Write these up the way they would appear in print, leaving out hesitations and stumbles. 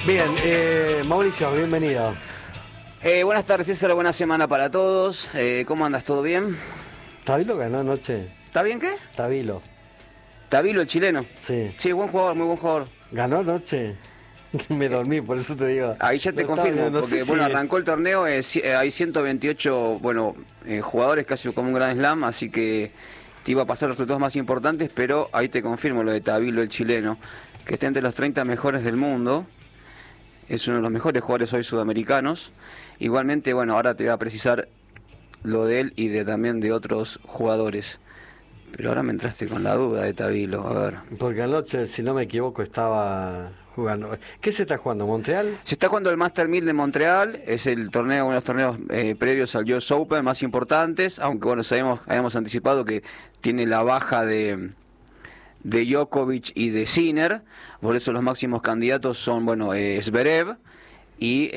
Bien, Mauricio, bienvenido. Buenas tardes, César, buena semana para todos. ¿Cómo andas? ¿Todo bien? Tavilo ganó anoche. ¿Está bien qué? Tavilo. Tavilo, el chileno. Sí. Sí, buen jugador, muy buen jugador. ¿Ganó anoche? Me dormí, por eso te digo. Ahí ya te No confirmo, estaba, no porque sé bueno, si... arrancó el torneo, hay 128 jugadores, casi como un gran slam, así que te iba a pasar los resultados más importantes, pero ahí te confirmo lo de Tavilo, el chileno, que está entre los 30 mejores del mundo. Es uno de los mejores jugadores hoy sudamericanos. Igualmente, bueno, ahora te voy a precisar lo de él y también de otros jugadores. Pero ahora me entraste con la duda de Tavilo, a ver. Porque anoche, si no me equivoco, estaba jugando. ¿Qué se está jugando? ¿Montreal? Se está jugando el Master 1000 de Montreal, es el torneo, uno de los torneos previos al US Open más importantes, aunque bueno, habíamos anticipado que tiene la baja de Djokovic y de Sinner, por eso los máximos candidatos son, bueno, Zverev y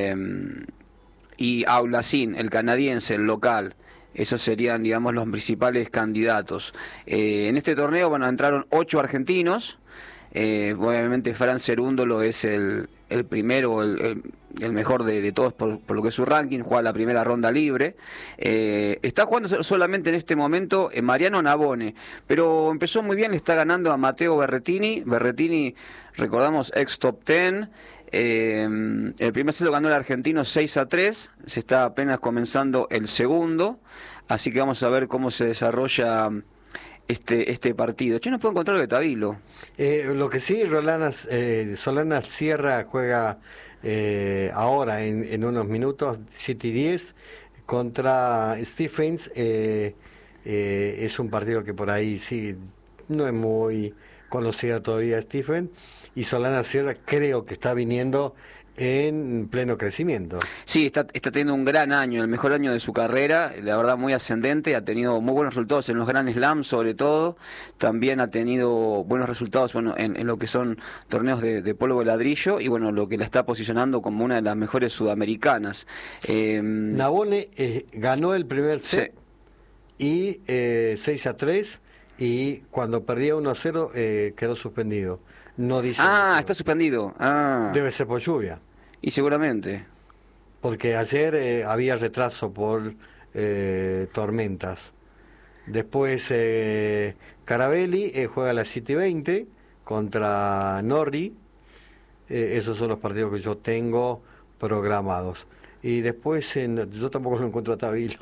Aulassin, el canadiense, el local. Esos serían, digamos, los principales candidatos. En este torneo, bueno, entraron 8 argentinos. Obviamente Fran Cerúndolo es el primero, el mejor de todos por lo que es su ranking, juega la primera ronda libre. Está jugando solamente en este momento Mariano Navone, pero empezó muy bien, está ganando a Matteo Berrettini. Berrettini, recordamos, ex top 10. El primer set lo ganó el argentino 6-3, se está apenas comenzando el segundo, así que vamos a ver cómo se desarrolla este partido. Yo no puedo encontrar lo de Tavilo. Lo que sí, Solana Sierra juega ahora en unos minutos, 7-10, contra Stephens. Es un partido que por ahí sí no es muy conocida todavía Stephens, y Solana Sierra creo que está viniendo en pleno crecimiento. Sí, está teniendo un gran año, el mejor año de su carrera, la verdad muy ascendente, ha tenido muy buenos resultados en los Grand Slam sobre todo, también ha tenido buenos resultados en lo que son torneos de polvo de ladrillo, y bueno, lo que la está posicionando como una de las mejores sudamericanas. Navone ganó el primer set, sí, y 6-3, y cuando perdía 1-0 quedó suspendido. No dice. Está suspendido. Debe ser por lluvia. Y seguramente. Porque ayer había retraso por tormentas. Después Carabelli juega a las 7:20 contra Norrie. Esos son los partidos que yo tengo programados. Y después yo tampoco lo encuentro a Tavilo.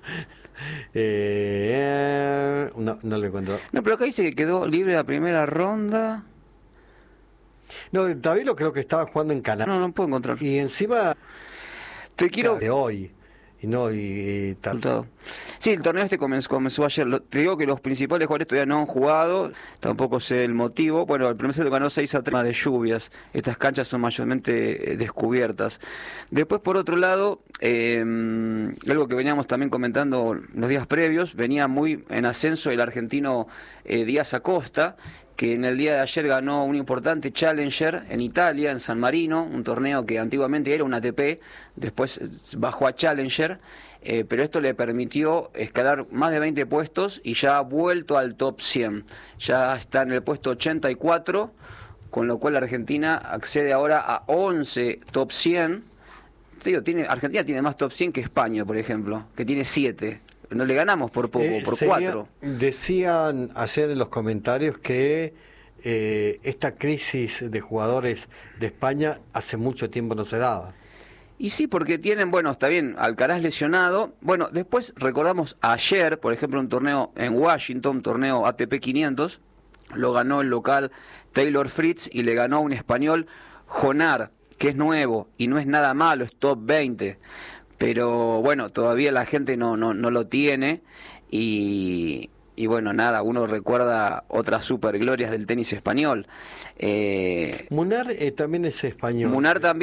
No lo encuentro. No, pero acá dice que quedó libre la primera ronda. No, Tavilo creo que estaba jugando en Canadá. No puedo encontrar. Y encima te quiero de hoy. Y tal. Sí, el torneo comenzó ayer. Te digo que los principales jugadores todavía no han jugado, tampoco sé el motivo. Bueno, el primer set ganó 6-3 de lluvias. Estas canchas son mayormente descubiertas. Después, por otro lado, algo que veníamos también comentando los días previos, venía muy en ascenso el argentino Díaz Acosta, que en el día de ayer ganó un importante Challenger en Italia, en San Marino, un torneo que antiguamente era un ATP, después bajó a Challenger, pero esto le permitió escalar más de 20 puestos y ya ha vuelto al top 100. Ya está en el puesto 84, con lo cual Argentina accede ahora a 11 top 100. Te digo, Argentina tiene más top 100 que España, por ejemplo, que tiene 7. No le ganamos por poco, por 4. Decían ayer en los comentarios que esta crisis de jugadores de España hace mucho tiempo no se daba. Y sí, porque tienen, bueno, está bien, Alcaraz lesionado. Bueno, después recordamos ayer, por ejemplo, un torneo en Washington, un torneo ATP 500, lo ganó el local Taylor Fritz y le ganó a un español, Jonar, que es nuevo y no es nada malo, es top 20. Pero bueno, todavía la gente no lo tiene y bueno, nada, uno recuerda otras superglorias del tenis español. Munar también es español. Munar también.